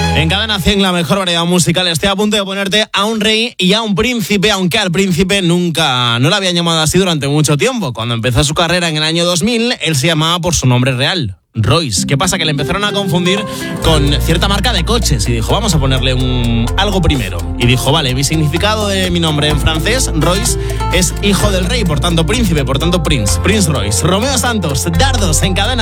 En Cadena 100, la mejor variedad musical. Estoy a punto de ponerte a un rey y a un príncipe, aunque al príncipe nunca no le habían llamado así durante mucho tiempo. Cuando empezó su carrera en el año 2000, él se llamaba por su nombre real, Royce. ¿Qué pasa? Que le empezaron a confundir con cierta marca de coches y dijo, vamos a ponerle algo primero. Y dijo, vale, mi significado de mi nombre en francés, Royce, es hijo del rey, por tanto príncipe, por tanto Prince Royce. Romeo Santos, Dardos en Cadena.